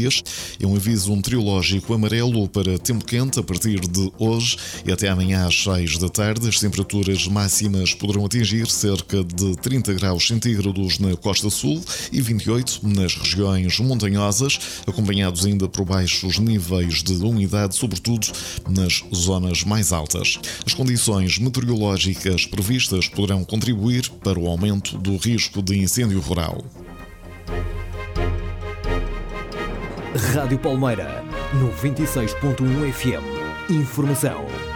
dias. É um aviso meteorológico amarelo para tempo quente a partir de hoje e até amanhã às 6 da tarde. As temperaturas máximas poderão atingir cerca de 30 graus centígrados na costa sul e 28 nas regiões montanhosas, acompanhados ainda por baixos níveis de umidade, sobretudo nas zonas mais altas. As condições meteorológicas previstas poderão contribuir para o aumento do risco de incêndio rural. Rádio Palmeira, 96.1 FM. Informação